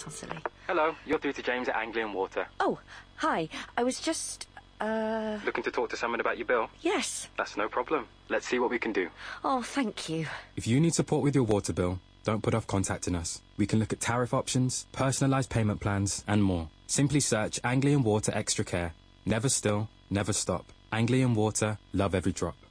How silly. Hello, you're through to James at Anglian Water. Oh, hi. I was just, Looking to talk to someone about your bill? Yes. That's no problem. Let's see what we can do. Oh, thank you. If you need support with your water bill, don't put off contacting us. We can look at tariff options, personalised payment plans, and more. Simply search Anglian Water Extra Care. Never still, never stop. Anglian Water, love every drop.